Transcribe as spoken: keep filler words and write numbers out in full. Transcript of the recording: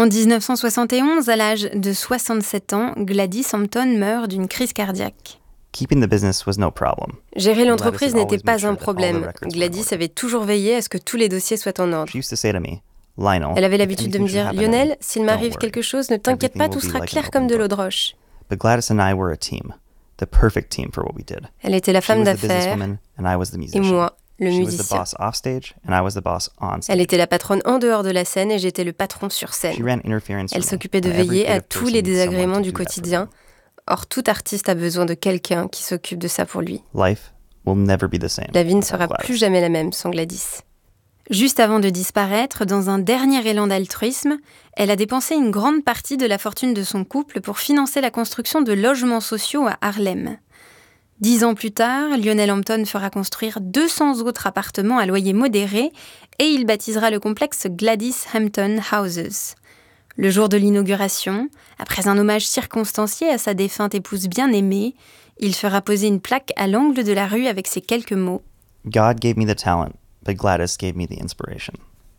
En dix-neuf cent soixante et onze, à l'âge de soixante-sept ans, Gladys Hampton meurt d'une crise cardiaque. Keeping the business was no problem. Gérer l'entreprise Gladys had n'était always pas made sure un that all the problème. records were in Gladys order. avait toujours veillé à ce que tous les dossiers soient en ordre. She used to say to me, Lionel, Elle avait if l'habitude de me anything dire should « happen to me, Lionel, s'il don't m'arrive worry. quelque chose, ne t'inquiète pas, Everything tout will be sera like an clair comme open de l'eau book. de roche. » But Gladys and I were a team, the perfect team for what we did. Elle était la She femme was the d'affaires businesswoman and I was the et musician. moi, le She was the musicien. boss off stage and I was the boss on stage. Elle était la patronne en dehors de la scène et j'étais le patron sur She scène. ran interference Elle for me, s'occupait de and every veiller à creative tous person les needs someone désagréments to du do that for quotidien. them. Or, tout artiste a besoin de quelqu'un qui s'occupe de ça pour lui. Life will never be the same. La vie ne without sera Gladys. plus jamais la même sans Gladys. Juste avant de disparaître, dans un dernier élan d'altruisme, elle a dépensé une grande partie de la fortune de son couple pour financer la construction de logements sociaux à Harlem. Dix ans plus tard, Lionel Hampton fera construire deux cents autres appartements à loyer modéré et il baptisera le complexe Gladys Hampton Houses. Le jour de l'inauguration, après un hommage circonstancié à sa défunte épouse bien-aimée, il fera poser une plaque à l'angle de la rue avec ces quelques mots. God gave me the talent, but Gladys gave me the inspiration.